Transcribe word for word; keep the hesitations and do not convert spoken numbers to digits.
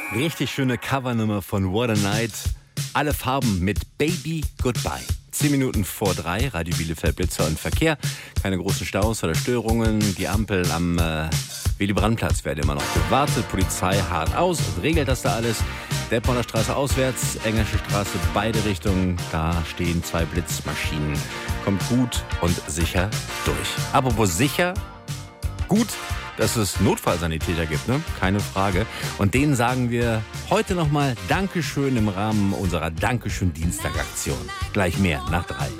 Richtig schöne Covernummer von What a Night. Alle Farben mit Baby Goodbye. Zehn Minuten vor drei, Radio Bielefeld, Blitzer und Verkehr. Keine großen Staus oder Störungen. Die Ampel am äh, Willy-Brandt-Platz werden immer noch gewartet. Polizei hart aus und regelt das da alles. Delbrauner Straße auswärts, Englische Straße beide Richtungen. Da stehen zwei Blitzmaschinen. Kommt gut und sicher durch. Apropos sicher, gut, dass es Notfallsanitäter gibt, ne? Keine Frage. Und denen sagen wir heute nochmal Dankeschön im Rahmen unserer Dankeschön-Dienstag-Aktion. Gleich mehr nach drei.